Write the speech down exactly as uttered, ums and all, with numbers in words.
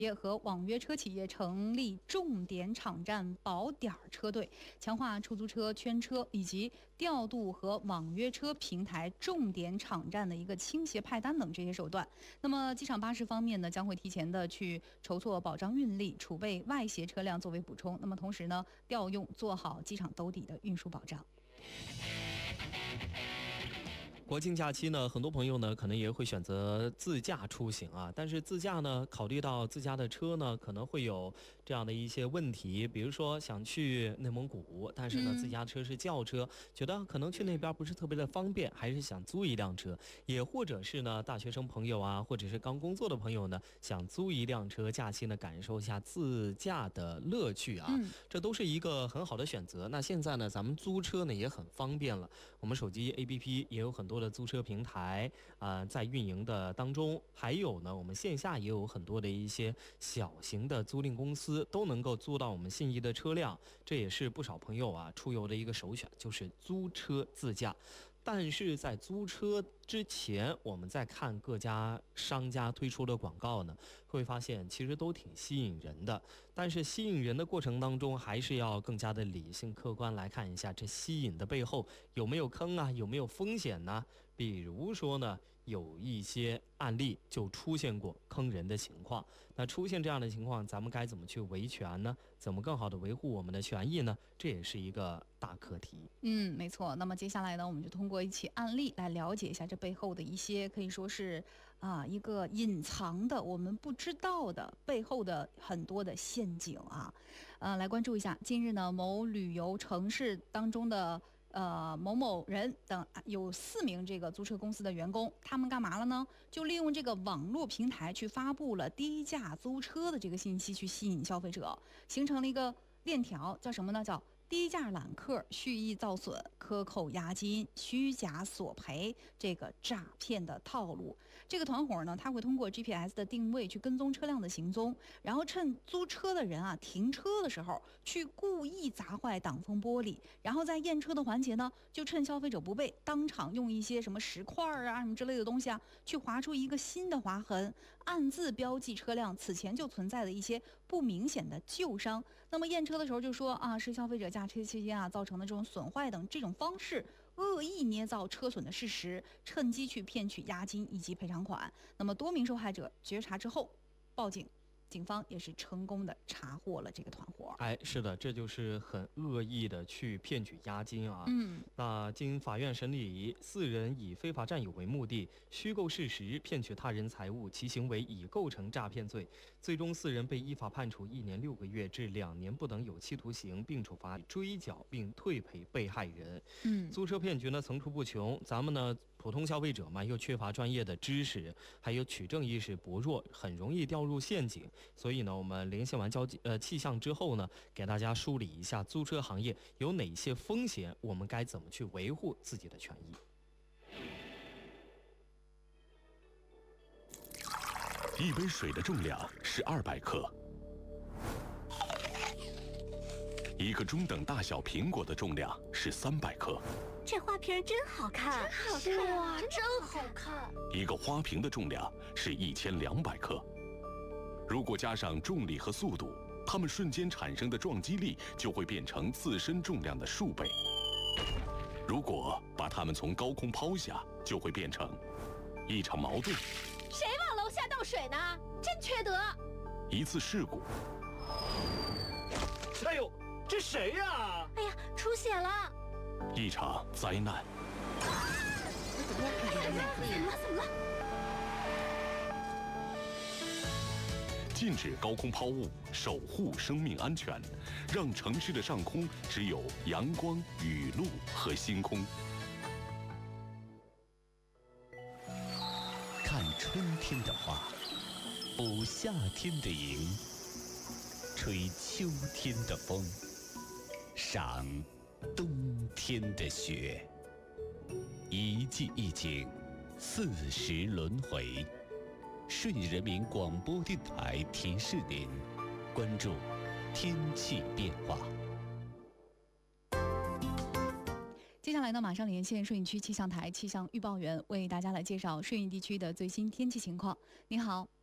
业和网约车企业成立重点场站保点车队，强化出租车圈车以及调度和网约车平台重点场站的一个倾斜派单等这些手段。那么机场巴士方面呢，将会提前的去筹措保障运力，储备外协车辆作为补充。那么同时呢，调用做好机场兜底的运输保障。 国庆假期呢，很多朋友呢可能也会选择自驾出行啊，但是自驾呢，考虑到自家的车呢可能会有这样的一些问题，比如说想去内蒙古，但是呢、嗯、自家车是轿车，觉得可能去那边不是特别的方便，还是想租一辆车，也或者是呢大学生朋友啊，或者是刚工作的朋友呢，想租一辆车，假期呢感受一下自驾的乐趣啊、嗯，这都是一个很好的选择。那现在呢，咱们租车呢也很方便了，我们手机 A P P 也有很多的租车平台啊、呃，在运营的当中，还有呢，我们线下也有很多的一些小型的租赁公司都能够租到我们心仪的车辆，这也是不少朋友啊出游的一个首选，就是租车自驾。但是在租车之前，我们在看各家商家推出的广告呢，会发现其实都挺吸引人的。但是吸引人的过程当中，还是要更加的理性客观来看一下，这吸引的背后有没有坑啊，有没有风险呢？比如说呢，有一些案例就出现过坑人的情况。那出现这样的情况，咱们该怎么去维权呢？怎么更好的维护我们的权益呢？这也是一个大课题。 嗯，没错。那么接下来呢，我们就通过一起案例来了解一下这背后的一些可以说是啊一个隐藏的我们不知道的背后的很多的陷阱啊。呃，来关注一下。近日呢，某旅游城市当中的呃某某人等有四名这个租车公司的员工，他们干嘛了呢？就利用这个网络平台去发布了低价租车的这个信息，去吸引消费者，形成了一个链条，叫什么呢？叫低价揽客、蓄意造损、克扣押金、虚假索赔，这个诈骗的套路。这个团伙呢，他会通过 G P S 的定位去跟踪车辆的行踪，然后趁租车的人啊停车的时候，去故意砸坏挡风玻璃，然后在验车的环节呢，就趁消费者不备，当场用一些什么石块啊什么之类的东西啊，去划出一个新的划痕，暗自标记车辆此前就存在的一些不明显的旧伤。那么验车的时候就说啊，是消费者驾车期间啊造成的这种损坏等这种方式，恶意捏造车损的事实，趁机去骗取押金以及赔偿款。那么多名受害者觉察之后报警，警方也是成功的查获了这个团伙。 哎，是的，这就是很恶意的去骗取押金啊。 嗯， 那经法院审理，四人以非法占有为目的，虚构事实骗取他人财物，其行为已构成诈骗罪。最终四人被依法判处一年六个月至两年不等有期徒刑，并处罚追缴并退赔被害人。 嗯， 租车骗局呢层出不穷，咱们呢普通消费者嘛又缺乏专业的知识，还有取证意识薄弱，很容易掉入陷阱。所以呢，我们连线完交呃气象之后呢，给大家梳理一下租车行业有哪些风险，我们该怎么去维护自己的权益。 一杯水的重量是二百克，一个中等大小苹果的重量是三百克。 这花瓶真好看， 真好看哇，真好看！ 一个花瓶的重量是一千两百克。如果加上重力和速度，它们瞬间产生的撞击力就会变成自身重量的数倍。如果把它们从高空抛下，就会变成一场矛盾。 谁往楼下倒水呢？真缺德！ 一次事故。 哎呦，这谁呀？ 哎呀，出血了！ 一场灾难。 怎么了？怎么了？ 禁止高空抛物，守护生命安全，让城市的上空只有阳光、雨露和星空。 看春天的花，捕夏天的萤，吹秋天的风，赏冬天的雪。一季一景，四时轮回。顺义人民广播电台提示您，关注天气变化。 接下来呢，马上连线顺义区气象台气象预报员，为大家来介绍顺义地区的最新天气情况。您好。